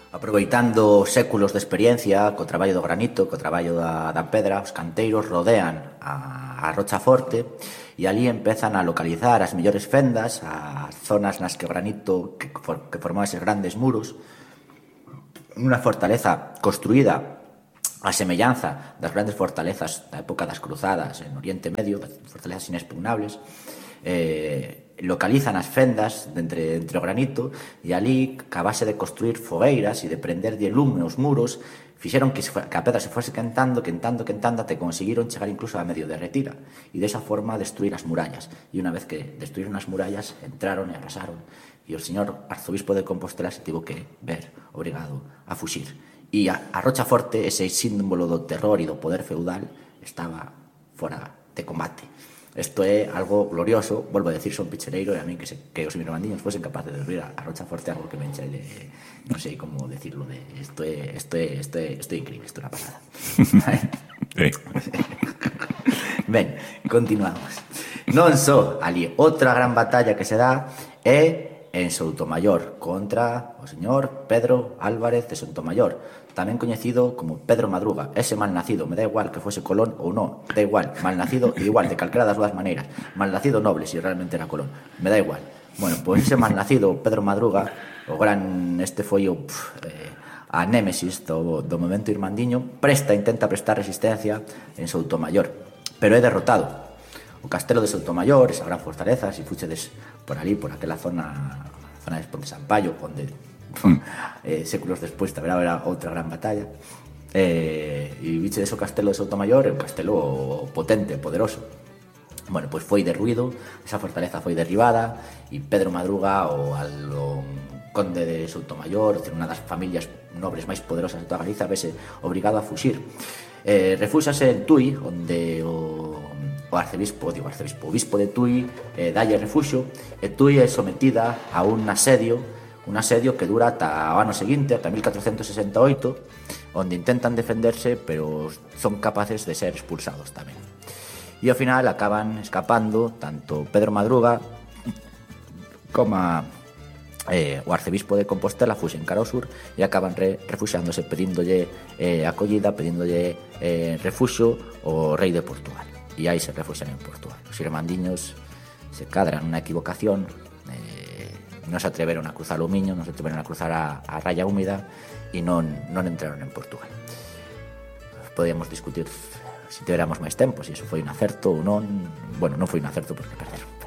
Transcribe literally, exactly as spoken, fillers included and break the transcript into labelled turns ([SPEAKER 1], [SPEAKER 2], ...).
[SPEAKER 1] Aproveitando séculos de experiencia co traballo do granito, co traballo da, da pedra, os canteiros rodean a, a Rocha Forte e ali empezan a localizar as mellores fendas, as zonas nas que o granito que, for, que formou eses grandes muros, unha fortaleza construída a semellanza das grandes fortalezas da época das cruzadas en Oriente Medio, das fortalezas inexpugnables. Eh, localizan as fendas de entre, entre o granito e ali, ca base de construir fogueiras e de prender de lume os muros, fixeron que, que a pedra se fose quentando, quentando, quentando, te conseguiron chegar incluso a medio de retira e desa forma destruir as murallas. E unha vez que destruíron as murallas, entraron e arrasaron e o señor arzobispo de Compostela se tivo que ver obrigado a fuxir. E a, a Rocha Forte, ese símbolo do terror e do poder feudal, estaba fora de combate. Isto é algo glorioso, volvo a decir, son picheleiro e a mí que, se, que os mirmandiños fosen capaces de destruir a, a Rocha Forte, algo que me enchele, non sei como decirlo, de isto é, isto é, isto é, isto é increíble, isto é unha pasada. Ben, continuamos. Non só ali, outra gran batalla que se dá é en Soutomayor contra o señor Pedro Álvarez de Soutomayor, tamén coñecido como Pedro Madruga, ese malnacido, me da igual que fose Colón ou non, da igual, malnacido igual, de calquera das dúas maneiras, malnacido noble, se si realmente era Colón, me da igual. Bueno, pois ese malnacido Pedro Madruga, o gran, este foi o pff, eh, a némesis do, do movemento irmandiño, presta, intenta prestar resistencia en Soutomayor, pero é derrotado. O castelo de Soutomayor, esa gran fortaleza, se fuchedes por ali, por aquela zona, zona de Ponte Sampaio, onde eh, séculos despois tamén haberá outra gran batalla, eh, e viche deso castelo de Soutomayor, é un castelo potente, poderoso. Bueno, pois foi derruído, esa fortaleza foi derribada e Pedro Madruga, o, o conde de Soutomayor, unha das familias nobres máis poderosas de toda Galiza, vese obrigado a fuxir. Eh, refúxase en Tui, onde o o arcebispo, digo arcebispo, o bispo de Tui eh, dalle refuxo, e Tui é sometida a un asedio, un asedio que dura ata o ano seguinte, ata mil catrocentos sesenta e oito, onde intentan defenderse, pero son capaces de ser expulsados tamén. E ao final acaban escapando tanto Pedro Madruga como eh, o arcebispo de Compostela, fuxen cara ao sur e acaban re, refuxándose, pedíndolle eh, acollida, pedíndolle eh, refuxo ao rei de Portugal. E aí se refuxan en Portugal. Os irmandiños se cadran unha equivocación, eh, non se atreveron a cruzar o Miño, non se atreveron a cruzar a, a raya húmida e non, non entraron en Portugal. Podíamos discutir se tiveramos máis tempo, se iso foi un acerto ou non. Bueno, non foi un acerto porque perderon,